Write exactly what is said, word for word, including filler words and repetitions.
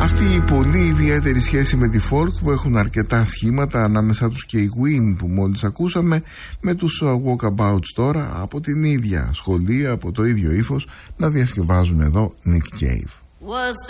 Αυτή η πολύ ιδιαίτερη σχέση με τη folk που έχουν αρκετά σχήματα, ανάμεσά τους και η Win που μόλις ακούσαμε, με τους Walkabouts τώρα από την ίδια σχολή, από το ίδιο ύφος, να διασκευάζουν εδώ Nick Cave.